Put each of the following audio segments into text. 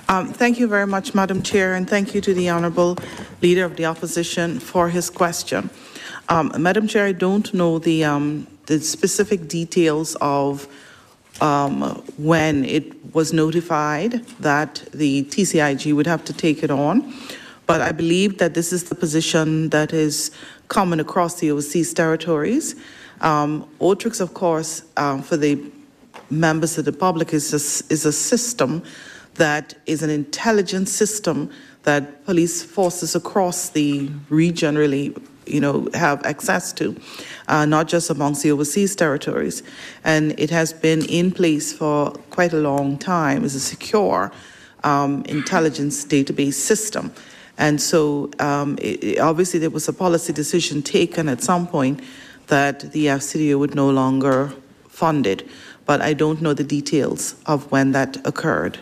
Thank you very much, Madam Chair, and thank you to the Honourable Leader of the Opposition for his question. Madam Chair, I don't know the specific details of when it was notified that the TCIG would have to take it on, but I believe that this is the position that is common across the overseas territories. Autrix, of course, for the members of the public, is a system that is an intelligence system that police forces across the region really, have access to, not just amongst the overseas territories. And it has been in place for quite a long time as a secure intelligence database system. And so obviously there was a policy decision taken at some point that the FCDO would no longer fund it, but I don't know the details of when that occurred.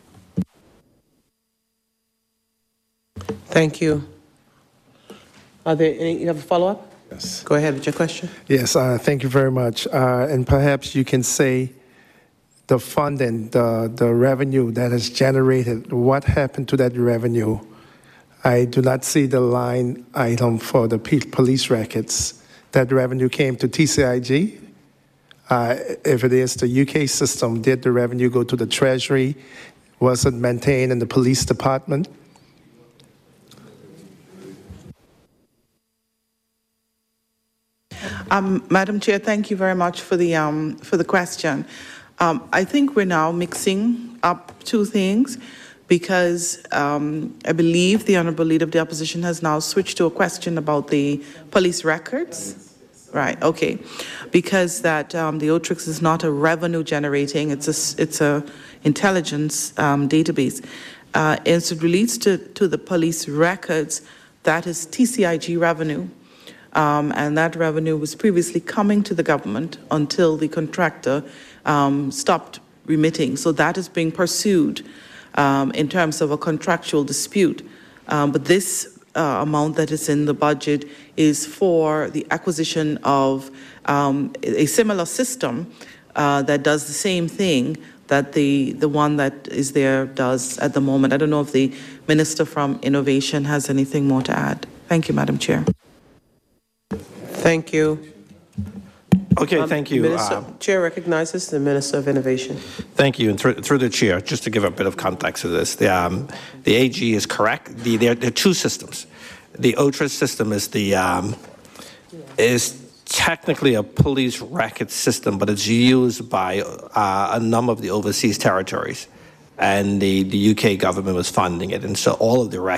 Thank you. Are there any, you have a follow-up? Yes. Go ahead with your question. Yes, thank you very much. And perhaps you can say the funding, the revenue that is generated, what happened to that revenue? I do not see the line item for the police records. That revenue came to TCIG. If it is the UK system, did the revenue go to the Treasury? Was it maintained in the police department? Madam Chair, thank you very much for the question. I think we're now mixing up two things because I believe the Honourable Leader of the Opposition has now switched to a question about the police records. Right, okay. Because that the Autrix is not a revenue generating, it's a intelligence database. As it relates to the police records, that is TCIG revenue. And that revenue was previously coming to the government until the contractor stopped remitting. So that is being pursued in terms of a contractual dispute. But this amount that is in the budget is for the acquisition of a similar system that does the same thing that the one that is there does at the moment. I don't know if the Minister from Innovation has anything more to add. Thank you, Madam Chair. Thank you. Okay, thank you. Chair recognizes the Minister of Innovation. Thank you. And through the chair, just to give a bit of context to this, the AG is correct. There are two systems. The Autrix system is technically a police record system, but it's used by a number of the overseas territories. And the UK government was funding it. And so all of the